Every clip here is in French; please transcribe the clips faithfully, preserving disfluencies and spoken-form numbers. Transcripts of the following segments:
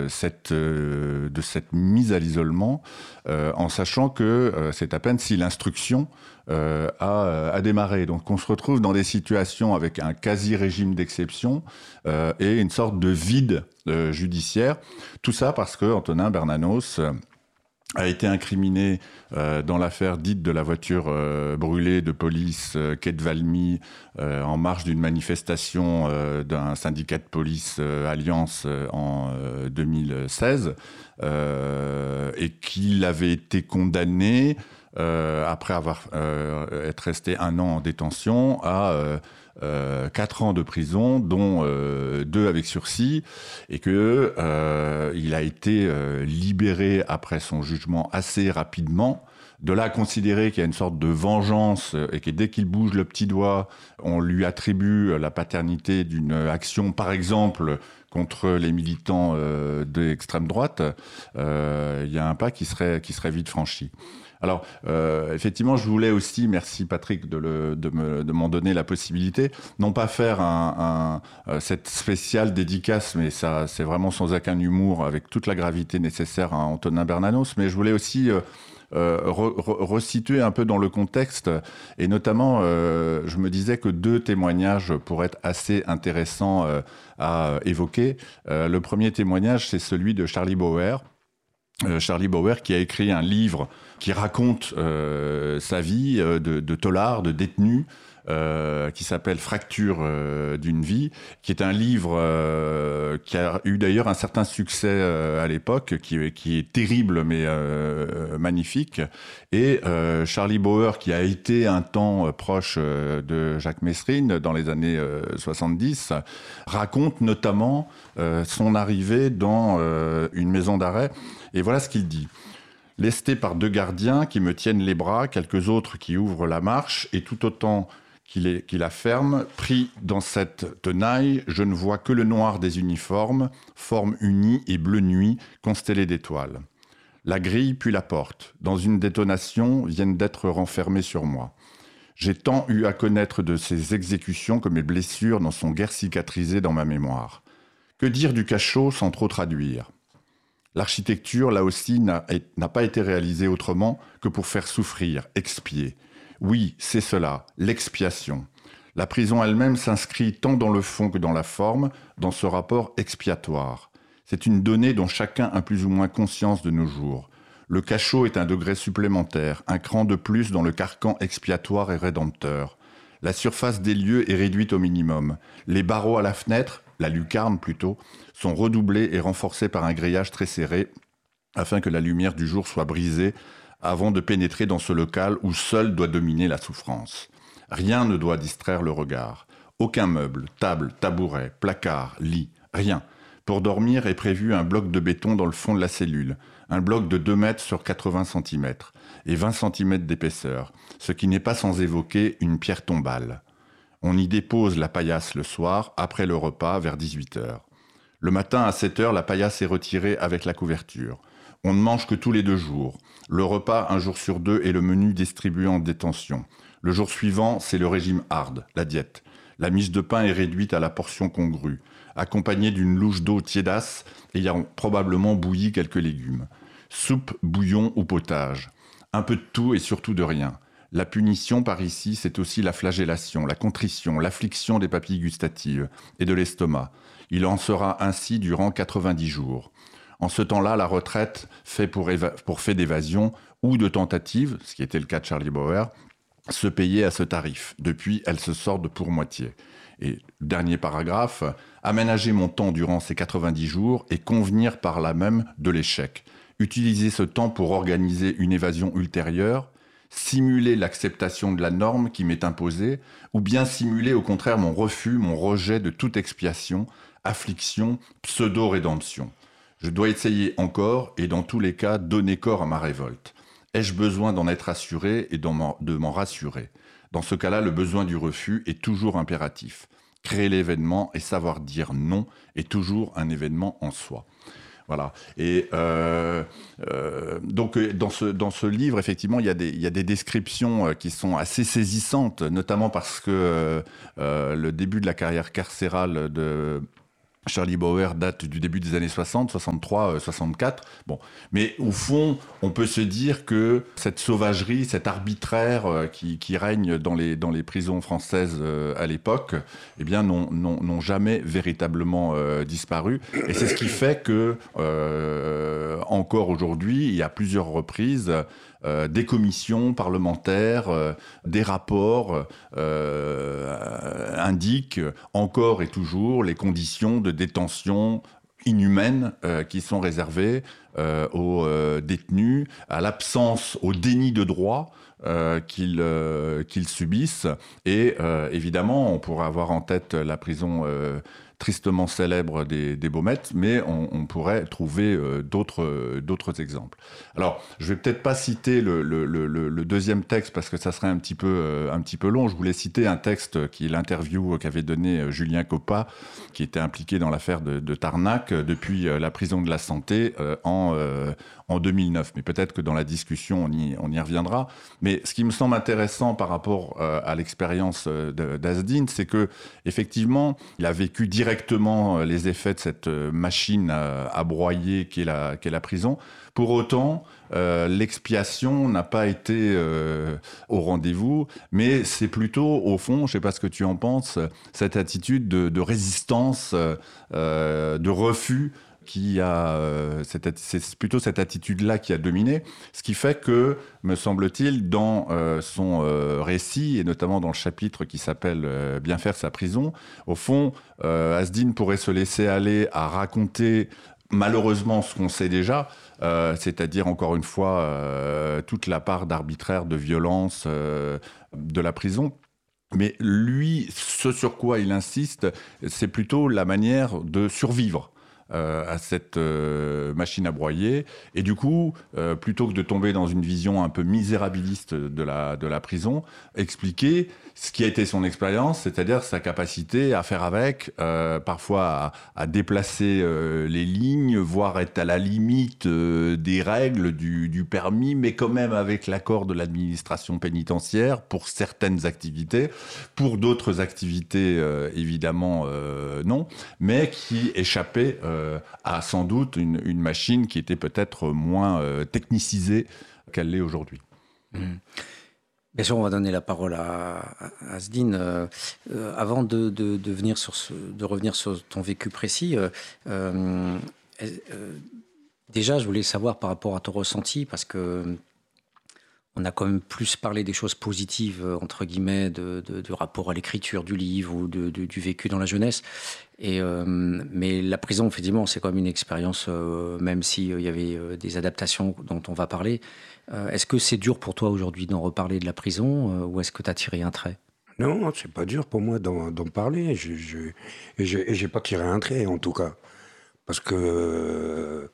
euh, cette, euh, de cette mise à l'isolement, euh, en sachant que euh, c'est à peine si l'instruction euh, a, a démarré. Donc on se retrouve dans des situations avec un quasi-régime d'exception euh, et une sorte de vide euh, judiciaire. Tout ça parce que Antonin Bernanos a été incriminé euh, dans l'affaire dite de la voiture euh, brûlée de police euh, quai de Valmy euh, en marge d'une manifestation euh, d'un syndicat de police euh, Alliance euh, en euh, deux mille seize euh, et qu'il avait été condamné euh, après avoir euh, être resté un an en détention à euh, Euh, quatre ans de prison, dont euh, deux avec sursis, et que euh, il a été euh, libéré après son jugement assez rapidement. De là à considérer qu'il y a une sorte de vengeance et que dès qu'il bouge le petit doigt, on lui attribue la paternité d'une action, par exemple, contre les militants euh, de l'extrême droite, euh, il y a un pas qui serait, qui serait vite franchi. Alors, euh, effectivement, je voulais aussi, merci Patrick de, le, de, me, de m'en donner la possibilité, non pas faire un, un, cette spéciale dédicace, mais ça, c'est vraiment sans aucun humour, avec toute la gravité nécessaire à Antonin Bernanos, mais je voulais aussi euh, euh, re, re, resituer un peu dans le contexte, et notamment, euh, je me disais que deux témoignages pourraient être assez intéressants euh, à évoquer. Euh, le premier témoignage, c'est celui de Charlie Bauer, Euh, Charlie Bauer, qui a écrit un livre qui raconte euh, sa vie euh, de, de tolard, de détenu, euh, qui s'appelle Fracture euh, d'une vie, qui est un livre euh, qui a eu d'ailleurs un certain succès euh, à l'époque, qui, qui est terrible mais euh, magnifique. Et euh, Charlie Bauer, qui a été un temps euh, proche euh, de Jacques Messrine dans les années euh, soixante-dix, raconte notamment euh, son arrivée dans euh, une maison d'arrêt. Et voilà ce qu'il dit. « Lesté par deux gardiens qui me tiennent les bras, quelques autres qui ouvrent la marche, et tout autant qu'il est, qu'il la ferme, pris dans cette tenaille, je ne vois que le noir des uniformes, forme unie et bleu nuit, constellée d'étoiles. La grille puis la porte, dans une détonation, viennent d'être renfermées sur moi. J'ai tant eu à connaître de ces exécutions que mes blessures n'en sont guère cicatrisées dans ma mémoire. Que dire du cachot sans trop traduire ? L'architecture, là aussi, n'a, n'a pas été réalisée autrement que pour faire souffrir, expier. Oui, c'est cela, l'expiation. La prison elle-même s'inscrit tant dans le fond que dans la forme, dans ce rapport expiatoire. C'est une donnée dont chacun a plus ou moins conscience de nos jours. Le cachot est un degré supplémentaire, un cran de plus dans le carcan expiatoire et rédempteur. La surface des lieux est réduite au minimum. Les barreaux à la fenêtre, la lucarne plutôt, sont redoublés et renforcés par un grillage très serré, afin que la lumière du jour soit brisée avant de pénétrer dans ce local où seul doit dominer la souffrance. Rien ne doit distraire le regard. Aucun meuble, table, tabouret, placard, lit, rien. Pour dormir est prévu un bloc de béton dans le fond de la cellule, un bloc de deux mètres sur quatre-vingts centimètres et vingt centimètres d'épaisseur, ce qui n'est pas sans évoquer une pierre tombale. On y dépose la paillasse le soir, après le repas, vers dix-huit heures. Le matin, à sept heures, la paillasse est retirée avec la couverture. On ne mange que tous les deux jours. Le repas, un jour sur deux, est le menu distribué en détention. Le jour suivant, c'est le régime hard, la diète. La miche de pain est réduite à la portion congrue, accompagnée d'une louche d'eau tiédasse ayant probablement bouilli quelques légumes. Soupe, bouillon ou potage. Un peu de tout et surtout de rien. La punition par ici, c'est aussi la flagellation, la contrition, l'affliction des papilles gustatives et de l'estomac. Il en sera ainsi durant quatre-vingt-dix jours. En ce temps-là, la retraite fait pour, éva- pour fait d'évasion ou de tentative, ce qui était le cas de Charlie Bauer, se payer à ce tarif. Depuis, elle se sorde pour moitié. Et dernier paragraphe, aménager mon temps durant ces quatre-vingt-dix jours et convenir par là même de l'échec. Utiliser ce temps pour organiser une évasion ultérieure, simuler l'acceptation de la norme qui m'est imposée, ou bien simuler au contraire mon refus, mon rejet de toute expiation, affliction, pseudo-rédemption. Je dois essayer encore et dans tous les cas donner corps à ma révolte. Ai-je besoin d'en être assuré et de m'en, de m'en rassurer ? Dans ce cas-là, le besoin du refus est toujours impératif. Créer l'événement et savoir dire non est toujours un événement en soi. Voilà. Et euh, euh, donc dans ce dans ce livre, effectivement, il y a des il y a des descriptions qui sont assez saisissantes, notamment parce que euh, le début de la carrière carcérale de Charlie Bauer date du début des années soixante, soixante-trois, soixante-quatre. Bon. Mais au fond, on peut se dire que cette sauvagerie, cet arbitraire qui, qui règne dans les, dans les prisons françaises à l'époque, eh bien, n'ont, n'ont, n'ont jamais véritablement euh, disparu. Et c'est ce qui fait que, euh, encore aujourd'hui, il y a plusieurs reprises, Euh, des commissions parlementaires, euh, des rapports euh, indiquent encore et toujours les conditions de détention inhumaines euh, qui sont réservées euh, aux euh, détenus, à l'absence, au déni de droit euh, qu'ils, euh, qu'ils subissent. Et euh, évidemment, on pourrait avoir en tête la prison euh, tristement célèbre des, des Baumettes, mais on, on pourrait trouver euh, d'autres, euh, d'autres exemples. Alors, je vais peut-être pas citer le, le, le, le deuxième texte parce que ça serait un petit peu, euh, un petit peu long. Je voulais citer un texte qui est l'interview qu'avait donné euh, Julien Coppa, qui était impliqué dans l'affaire de, de Tarnac euh, depuis euh, la prison de la Santé euh, en, euh, en deux mille neuf. Mais peut-être que dans la discussion, on y, on y reviendra. Mais ce qui me semble intéressant par rapport euh, à l'expérience euh, de, d'Asdine, c'est que effectivement, il a vécu directement les effets de cette machine à, à broyer qu'est la, qu'est la prison. Pour autant, euh, l'expiation n'a pas été euh, au rendez-vous, mais c'est plutôt, au fond, je ne sais pas ce que tu en penses, cette attitude de, de résistance, euh, de refus, qui a, euh, cette, c'est plutôt cette attitude-là qui a dominé, ce qui fait que, me semble-t-il, dans euh, son euh, récit, et notamment dans le chapitre qui s'appelle euh, « Bien faire sa prison », au fond, euh, Asdine pourrait se laisser aller à raconter malheureusement ce qu'on sait déjà, euh, c'est-à-dire encore une fois euh, toute la part d'arbitraire, de violence euh, de la prison. Mais lui, ce sur quoi il insiste, c'est plutôt la manière de survivre Euh, à cette euh, machine à broyer. Et du coup, euh, plutôt que de tomber dans une vision un peu misérabiliste de la, de la prison, expliquer ce qui a été son expérience, c'est-à-dire sa capacité à faire avec, euh, parfois à, à déplacer euh, les lignes, voire être à la limite euh, des règles du, du permis, mais quand même avec l'accord de l'administration pénitentiaire pour certaines activités, pour d'autres activités, euh, évidemment, euh, non, mais qui échappaient euh, à sans doute une, une machine qui était peut-être moins euh, technicisée qu'elle l'est aujourd'hui. Mmh. Bien sûr, on va donner la parole à, à Asdine. Euh, euh, avant de, de, de, venir sur ce, de revenir sur ton vécu précis, euh, euh, euh, déjà, je voulais savoir par rapport à ton ressenti, parce que on a quand même plus parlé des choses positives, entre guillemets, de, de, du rapport à l'écriture du livre ou de, de, du vécu dans la jeunesse. Et, euh, mais la prison, effectivement, c'est quand même une expérience, euh, même s'il euh, y avait euh, des adaptations dont on va parler. Euh, est-ce que c'est dur pour toi aujourd'hui d'en reparler de la prison euh, ou est-ce que tu as tiré un trait ? Non, c'est pas dur pour moi d'en, d'en parler. Je, je, et je, et j'ai pas tiré un trait, en tout cas. Parce que euh,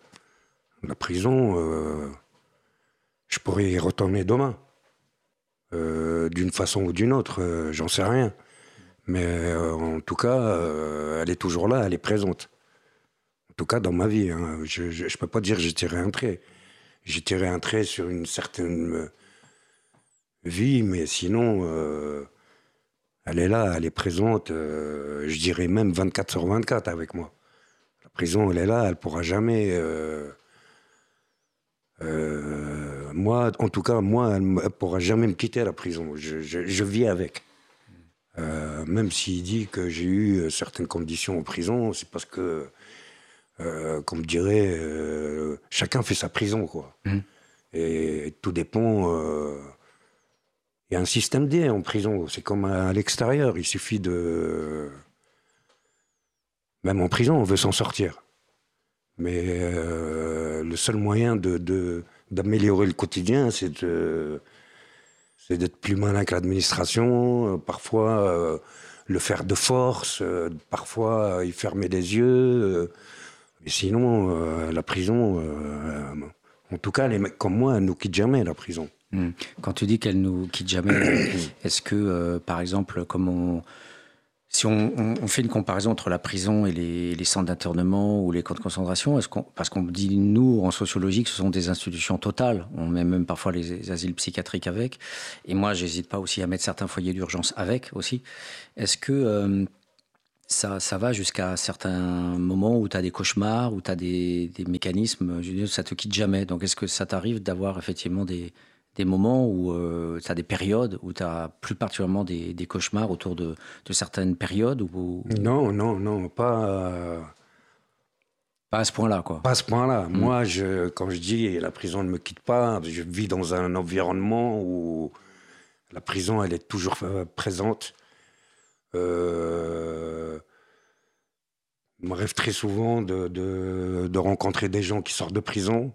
la prison... Euh, je pourrais y retourner demain, euh, d'une façon ou d'une autre, euh, j'en sais rien. Mais euh, en tout cas, euh, elle est toujours là, elle est présente. En tout cas, dans ma vie, hein. Je ne peux pas dire que j'ai tiré un trait. J'ai tiré un trait sur une certaine euh, vie, mais sinon, euh, elle est là, elle est présente, euh, je dirais même vingt-quatre sur vingt-quatre avec moi. La prison, elle est là, elle ne pourra jamais... Euh, Euh, moi, en tout cas, moi, elle ne pourra jamais me quitter à la prison. Je, je, je vis avec. Euh, même s'il dit que j'ai eu certaines conditions en prison, c'est parce que, euh, comme dirait, euh, chacun fait sa prison, quoi. Mmh. Et, et tout dépend. Euh, il y a un système D en prison. C'est comme à, à l'extérieur. Il suffit de... Même en prison, on veut s'en sortir. Mais euh, le seul moyen de, de, d'améliorer le quotidien, c'est, de, c'est d'être plus malin que l'administration, euh, parfois euh, le faire de force, euh, parfois euh, y fermer les yeux. Euh, mais sinon, euh, la prison, euh, en tout cas, les mecs comme moi, elle ne nous quitte jamais, la prison. Quand tu dis qu'elle ne nous quitte jamais, est-ce que, euh, par exemple, comme on... Si on, on, on fait une comparaison entre la prison et les, les centres d'internement ou les camps de concentration, est-ce qu'on, parce qu'on dit, nous, en sociologie, que ce sont des institutions totales, on met même parfois les, les asiles psychiatriques avec, et moi, j'hésite pas aussi à mettre certains foyers d'urgence avec aussi. Est-ce que, euh, Ça, ça va jusqu'à certains moments où tu as des cauchemars, où tu as des, des mécanismes, je veux dire, ça te quitte jamais. Donc, est-ce que ça t'arrive d'avoir effectivement des, des moments où tu as des périodes, où tu as plus particulièrement des, des cauchemars autour de, de certaines périodes ou, Non, non, non, pas, euh, pas à ce point-là, quoi. pas à ce point-là. Mm. Moi, je, quand je dis la prison ne me quitte pas, je vis dans un environnement où la prison, elle est toujours euh, présente. Euh, il m'arrive très souvent de, de, de rencontrer des gens qui sortent de prison.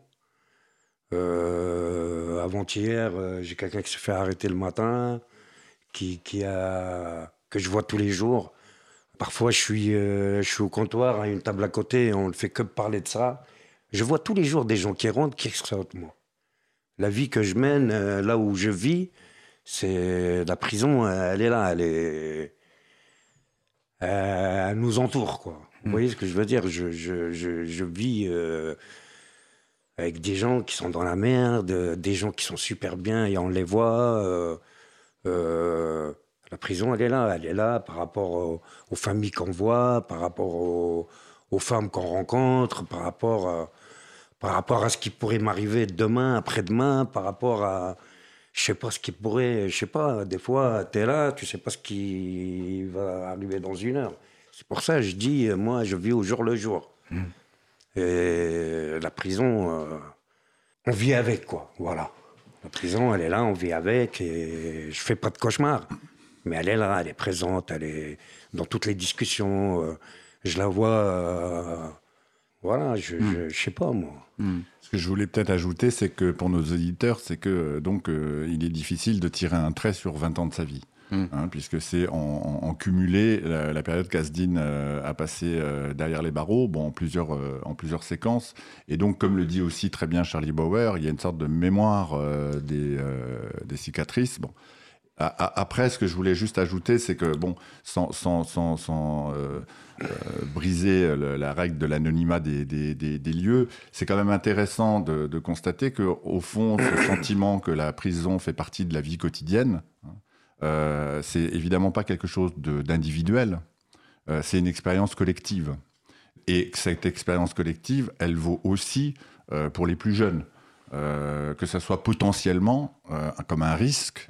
Euh, avant-hier, euh, j'ai quelqu'un qui se fait arrêter le matin, qui, qui a, que je vois tous les jours. Parfois, je suis, euh, je suis au comptoir, à une table à côté, et on ne fait que parler de ça. Je vois tous les jours des gens qui rentrent, qui sortent, moi. La vie que je mène, euh, là où je vis, c'est la prison, elle est là, elle est, euh, elle nous entoure, quoi. Vous voyez ce que je veux dire? Je, je, je, je vis euh, avec des gens qui sont dans la merde, euh, des gens qui sont super bien et on les voit. euh, euh, la prison, elle est là, elle est là par rapport aux, aux familles qu'on voit, par rapport aux, aux femmes qu'on rencontre, par rapport, à, par rapport à ce qui pourrait m'arriver demain, après-demain, par rapport à, je sais pas ce qui pourrait, je sais pas, des fois, tu es là, tu sais pas ce qui va arriver dans une heure. C'est pour ça que je dis, euh, moi, je vis au jour le jour. Mm. Et la prison, euh, on vit avec, quoi, voilà. La prison, elle est là, on vit avec, et je fais pas de cauchemar. Mais elle est là, elle est présente, elle est dans toutes les discussions. euh, je la vois, euh, voilà, je, Mm. je, je sais pas, moi. Mm. Ce que je voulais peut-être ajouter, c'est que pour nos auditeurs, c'est que euh, donc euh, il est difficile de tirer un trait sur vingt ans de sa vie. Mm. Hein, puisque c'est en, en, en cumulé la, la période qu'Asdine euh, a passée euh, derrière les barreaux, bon, en, plusieurs, euh, en plusieurs séquences. Et donc, comme le dit aussi très bien Charlie Bauer, il y a une sorte de mémoire euh, des, euh, des cicatrices. Bon. A, a, après, ce que je voulais juste ajouter, c'est que, bon, sans, sans, sans, sans euh, euh, briser le, la règle de l'anonymat des, des, des, des lieux, c'est quand même intéressant de, de constater qu'au fond, ce sentiment que la prison fait partie de la vie quotidienne, hein, Euh, c'est évidemment pas quelque chose de, d'individuel, euh, c'est une expérience collective. Et cette expérience collective, elle vaut aussi euh, pour les plus jeunes, euh, que ça soit potentiellement euh, comme un risque,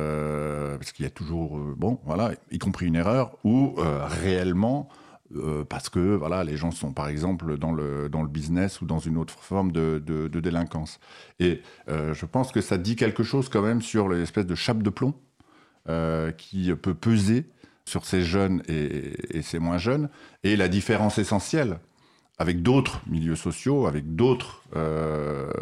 euh, parce qu'il y a toujours, euh, bon, voilà, y compris une erreur, ou euh, réellement euh, parce que voilà, les gens sont par exemple dans le, dans le business ou dans une autre forme de, de, de délinquance. Et euh, je pense que ça dit quelque chose quand même sur l'espèce de chape de plomb Euh, qui peut peser sur ces jeunes et, et ces moins jeunes, et la différence essentielle avec d'autres milieux sociaux, avec d'autres euh,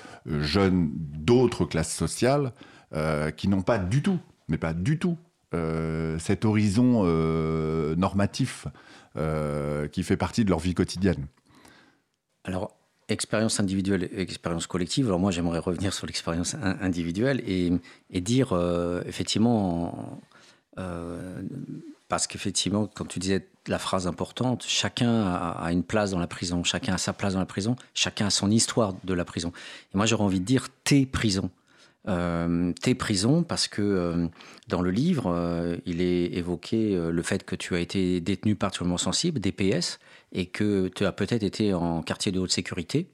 jeunes d'autres classes sociales euh, qui n'ont pas du tout, mais pas du tout, euh, cet horizon euh, normatif euh, qui fait partie de leur vie quotidienne. Alors, expérience individuelle et expérience collective. Alors moi, j'aimerais revenir sur l'expérience in- individuelle et, et dire, euh, effectivement, euh, parce qu'effectivement, quand tu disais la phrase importante, chacun a, a une place dans la prison, chacun a sa place dans la prison, chacun a son histoire de la prison. Et moi, j'aurais envie de dire tes prisons. Euh, tes prisons, parce que euh, dans le livre, euh, il est évoqué euh, le fait que tu as été détenu particulièrement sensible, D P S, et que tu as peut-être été en quartier de haute sécurité,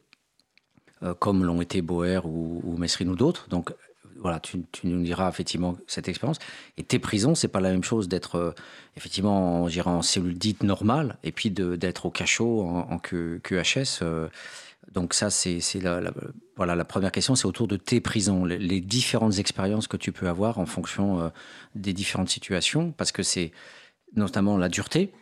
euh, comme l'ont été Bauer ou, ou Mesrine ou d'autres. Donc voilà, tu, tu nous diras effectivement cette expérience. Et tes prisons, c'est pas la même chose d'être euh, effectivement, je dirais, en cellule dite normale, et puis de, d'être au cachot en, en Q, QHS. Euh, donc ça, c'est, c'est la, la, voilà, la première question, c'est autour de tes prisons, les, les différentes expériences que tu peux avoir en fonction euh, des différentes situations, parce que c'est notamment la dureté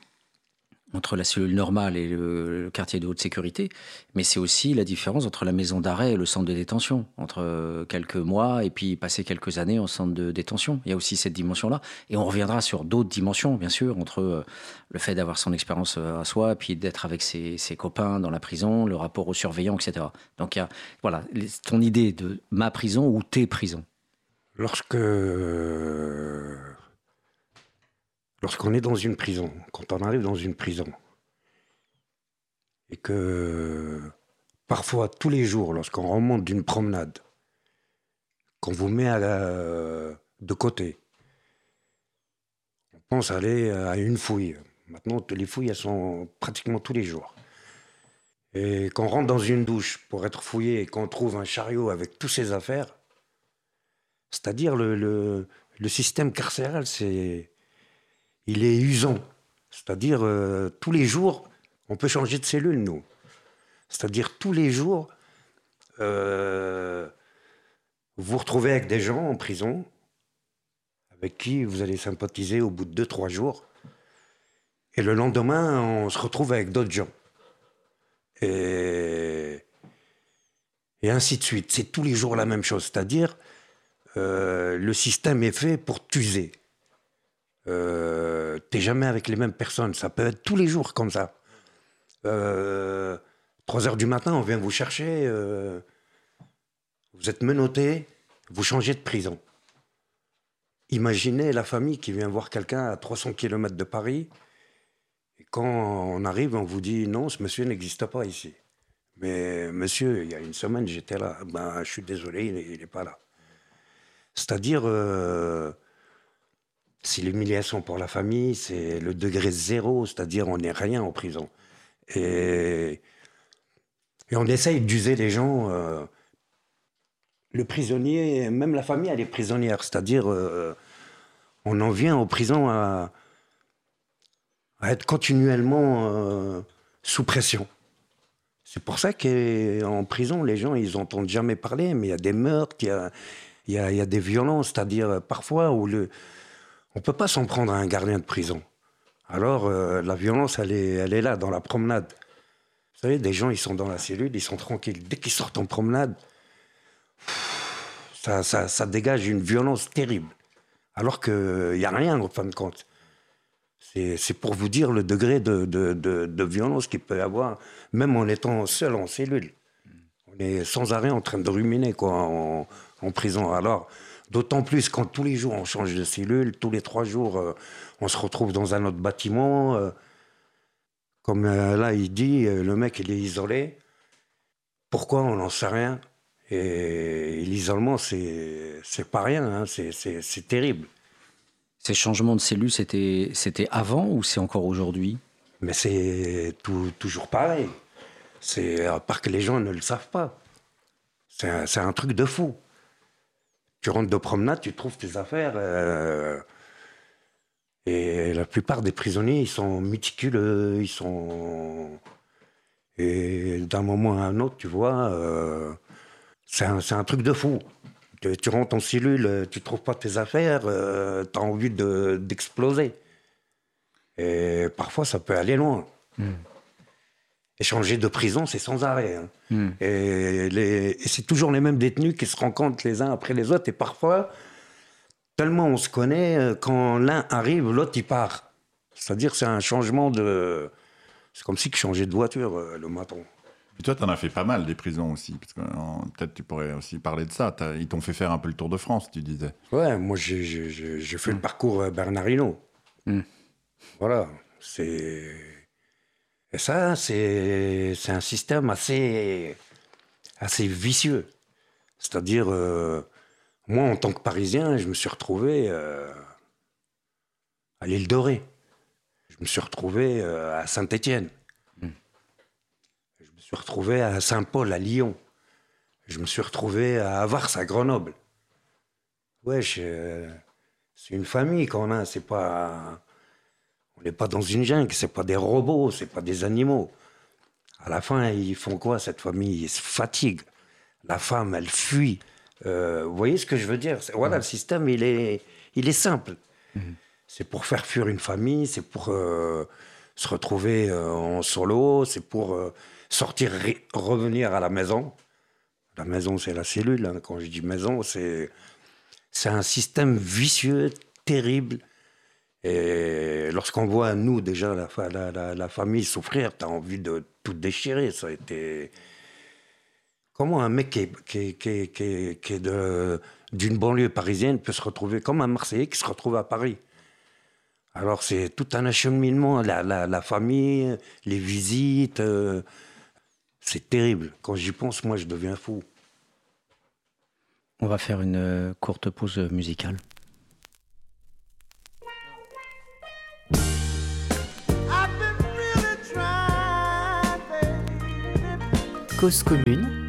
entre la cellule normale et le, le quartier de haute sécurité, mais c'est aussi la différence entre la maison d'arrêt et le centre de détention, entre quelques mois et puis passer quelques années en centre de détention. Il y a aussi cette dimension-là. Et on reviendra sur d'autres dimensions, bien sûr, entre le fait d'avoir son expérience à soi, puis d'être avec ses, ses copains dans la prison, le rapport aux surveillants, et cetera. Donc, il y a, voilà, ton idée de ma prison ou tes prisons. Lorsque... Lorsqu'on est dans une prison, quand on arrive dans une prison, et que parfois, tous les jours, lorsqu'on remonte d'une promenade, qu'on vous met à la, de côté, on pense aller à une fouille. Maintenant, les fouilles, elles sont pratiquement tous les jours. Et quand on rentre dans une douche pour être fouillé et qu'on trouve un chariot avec toutes ses affaires, c'est-à-dire le, le, le système carcéral, c'est, il est usant. C'est-à-dire euh, tous les jours, on peut changer de cellule, nous. C'est-à-dire tous les jours, euh, vous vous retrouvez avec des gens en prison avec qui vous allez sympathiser au bout de deux, trois jours. Et le lendemain, on se retrouve avec d'autres gens. Et, et ainsi de suite. C'est tous les jours la même chose. C'est-à-dire, euh, le système est fait pour t'user. Euh, t'es jamais avec les mêmes personnes. Ça peut être tous les jours comme ça. Euh, trois heures du matin, on vient vous chercher. Euh, vous êtes menotté, vous changez de prison. Imaginez la famille qui vient voir quelqu'un à trois cents kilomètres de Paris. Et quand on arrive, on vous dit non, ce monsieur n'existe pas ici. Mais monsieur, il y a une semaine, j'étais là. Ben, je suis désolé, il n'est pas là. C'est-à-dire, euh, c'est l'humiliation pour la famille, c'est le degré zéro, c'est-à-dire on n'est rien en prison. Et, et on essaye d'user les gens. Euh, le prisonnier, même la famille, elle est prisonnière. C'est-à-dire, euh, on en vient en prison à, à être continuellement euh, sous pression. C'est pour ça qu'en prison, les gens, ils n'entendent jamais parler, mais il y a des meurtres, il y a, il y a, il y a des violences, c'est-à-dire parfois où le, on ne peut pas s'en prendre à un gardien de prison. Alors, euh, la violence, elle est, elle est là, dans la promenade. Vous savez, des gens, ils sont dans la cellule, ils sont tranquilles. Dès qu'ils sortent en promenade, ça, ça, ça dégage une violence terrible. Alors qu'il n'y a rien, en fin de compte. C'est, c'est pour vous dire le degré de, de, de, de violence qu'il peut y avoir, même en étant seul en cellule. On est sans arrêt en train de ruminer, quoi, en, en prison. Alors, d'autant plus quand tous les jours on change de cellule, tous les trois jours euh, on se retrouve dans un autre bâtiment. Euh, comme euh, là il dit, euh, le mec il est isolé. Pourquoi, on n'en sait rien. Et, et l'isolement, c'est, c'est pas rien, hein, c'est, c'est, c'est terrible. Ces changements de cellules, c'était, c'était avant ou c'est encore aujourd'hui ? Mais c'est tout, toujours pareil. C'est, à part que les gens ne le savent pas. C'est un, c'est un truc de fou. Tu rentres de promenade, tu trouves tes affaires. Euh, et la plupart des prisonniers, ils sont méticuleux, ils sont... Et d'un moment à un autre, tu vois, euh, c'est, un, c'est un truc de fou. Tu, tu rentres en cellule, tu trouves pas tes affaires, euh, tu as envie de, d'exploser. Et parfois, ça peut aller loin. Mmh. Et changer de prison, c'est sans arrêt. Hein. Mmh. Et, les, et c'est toujours les mêmes détenus qui se rencontrent les uns après les autres. Et parfois, tellement on se connaît, quand l'un arrive, l'autre, il part. C'est-à-dire, c'est un changement de... C'est comme si tu changeais de voiture euh, le matin. Et toi, tu en as fait pas mal, des prisons aussi. Parce que, euh, peut-être tu pourrais aussi parler de ça. T'as, ils t'ont fait faire un peu le tour de France, tu disais. Ouais, moi, j'ai, j'ai, j'ai fait mmh. le parcours Bernard Hinault. Mmh. Voilà, c'est... Et ça, c'est, c'est un système assez, assez vicieux. C'est-à-dire, euh, moi, en tant que Parisien, je me suis retrouvé euh, à l'Île de Ré. Je me suis retrouvé euh, à Saint-Étienne. Mmh. Je me suis retrouvé à Saint-Paul, à Lyon. Je me suis retrouvé à Avars, à Grenoble. Ouais, je, c'est une famille qu'on a, c'est pas... On n'est pas dans une jungle, c'est pas des robots, c'est pas des animaux. À la fin, ils font quoi, cette famille ? Ils se fatiguent. La femme, elle fuit. Euh, vous voyez ce que je veux dire ? Voilà, mmh. Le système, il est, il est simple. Mmh. C'est pour faire fuir une famille, c'est pour euh, se retrouver euh, en solo, c'est pour euh, sortir, ré- revenir à la maison. La maison, c'est la cellule. Hein. Quand je dis maison, c'est, c'est un système vicieux, terrible. Et lorsqu'on voit, nous, déjà, la, la, la, la famille souffrir, t'as envie de tout déchirer. Ça a été... Comment un mec qui est, qui, qui, qui, qui est de, d'une banlieue parisienne peut se retrouver comme un Marseillais qui se retrouve à Paris ? Alors, c'est tout un acheminement, la, la, la famille, les visites. Euh, c'est terrible. Quand j'y pense, moi, je deviens fou. On va faire une courte pause musicale. Cause commune,